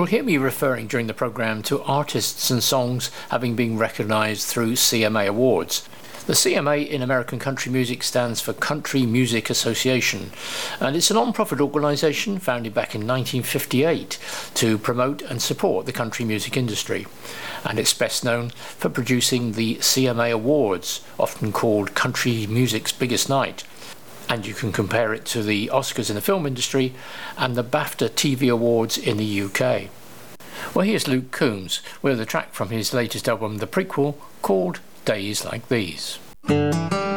hear me referring during the programme to artists and songs having been recognised through CMA Awards. The CMA in American country music stands for Country Music Association, and it's a non-profit organisation founded back in 1958 to promote and support the country music industry. And it's best known for producing the CMA Awards, often called country music's biggest night. And you can compare it to the Oscars in the film industry and the BAFTA TV Awards in the UK. Well, here's Luke Combs with a track from his latest album, The Prequel, called Days Like These.